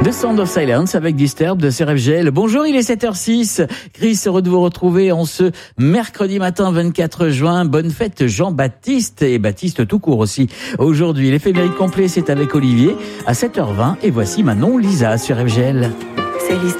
The Sound of Silence avec Disturbed de CRFGL. Bonjour, il est 7h06. Chris, heureux de vous retrouver en ce mercredi matin 24 juin. Bonne fête Jean-Baptiste et Baptiste tout court aussi. Aujourd'hui, l'éphéméride complet, c'est avec Olivier à 7h20 et voici Manon Lisa sur FGL. C'est